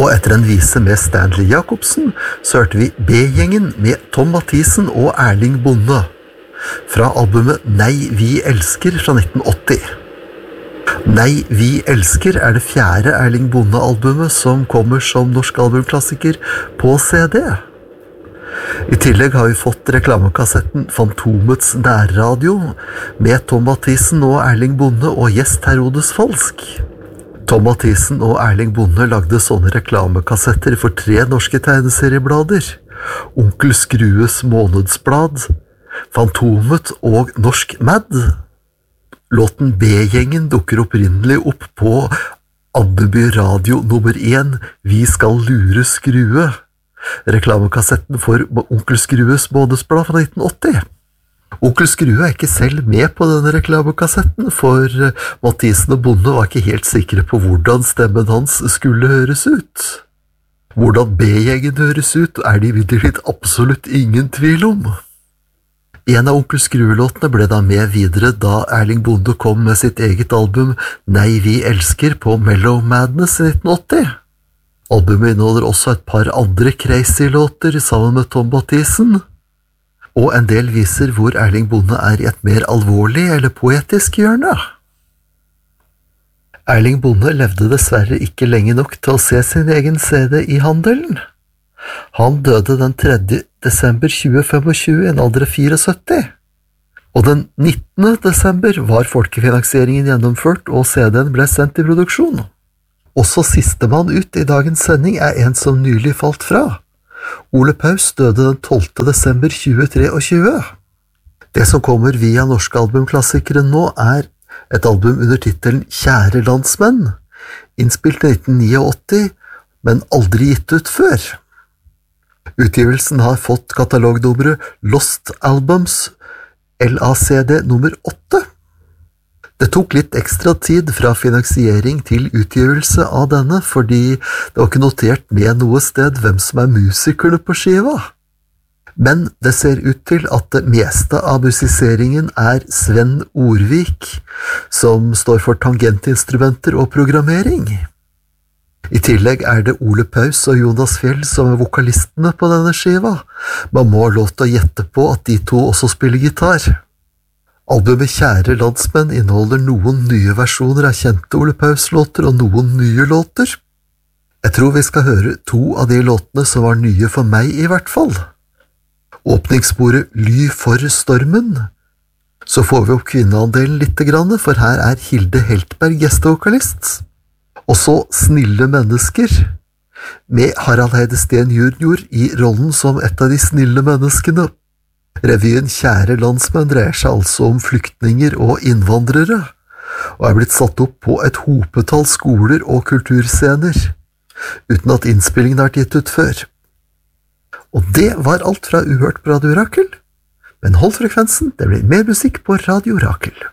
Og etter en vise med Stanley Jacobsen, så hørte vi B-gjengen med Tom Mathisen og Erling Bonde, fra albumet Nei, vi elsker fra 1980. Nei, vi elsker er det 4. Erling Bonde-albumet som kommer som norsk albumklassiker på CD. I tillegg har vi fått reklamekassetten Fantomets nærradio med Tom Mathisen og Erling Bonde og gjest Herodes Falsk. Tom Mathisen og Erling Bonde lagde sånne reklamekassetter for 3 norske tegneserieblader: Onkel Skrues månedsblad, Fantomet og Norsk Mad. Låten B-gjengen dukker opprinnelig opp på Andeby Radio nummer 1, Vi skal lure Skrue, reklamekassetten for Onkel Skrues månedsblad fra 1980. Onkel Skrue er ikke selv med på denne reklamekassetten, for Mathisen og Bonde var ikke helt sikre på hvordan stemmen hans skulle høres ut. Hvordan B-gjengen høres ut, er det imidlertid absolutt ingen tvil om. En av Onkel Skrue-låtene ble da med videre da Erling Bonde kom med sitt eget album Nei, vi elsker på Mellow Madness i 1980. Albumet inneholder også et par andre crazy-låter sammen med Tom Mathisen, og en del viser hvor Erling Bonde er i et mer alvorlig eller poetisk hjørne. Erling Bonde levde dessverre ikke lenge nok til å se sin egen CD i handelen. Han døde den 3. desember 2025 i en alder av 74, og den 19. desember var folkefinansieringen gjennomført og CD-en ble sendt i produksjon. Også sistemann ut i dagens sending er en som nylig falt fra. Ole Paus døde den 12. desember 2023. Det som kommer via norske albumklassikere nå er et album under titelen Kjære landsmenn, innspilt i 1989, men aldri gitt ut før. Utgivelsen har fått katalognummeret Lost Albums, LACD nummer 8. Det tok litt ekstra tid fra finansiering til utgivelse av denne, fordi det var ikke notert med noe sted hvem som er musikerne på skiva. Men det ser ut til at det meste av musiseringen er Sven Orvik, som står for tangentinstrumenter og programmering. I tillegg er det Ole Paus og Jonas Fjell som er vokalistene på denne skiva. Man må ha lov til å gjette på at de to også spiller gitar. Albumet Kjære landsmenn inneholder noen nye versjoner av kjente Ole Paus-låter og noen nye låter. Jeg tror vi skal høre 2 av de låtene som var nye for meg i hvert fall. Åpningssporet Ly for stormen. Så får vi opp kvinneandelen litt, for her er Hilde Heltberg gjestevokalist. Og så Snille mennesker, med Harald Heide Steen jr. i rollen som et av de snille menneskene. Revyen Kjære landsmenn dreier seg altså om flyktninger og innvandrere, og er blitt satt opp på et hopetall skoler og kulturscener, uten at innspillingen har vært gitt ut før. Og det var alt fra Uhørt på Radio Rakel, men hold frekvensen, det blir mer musikk på Radio Rakel.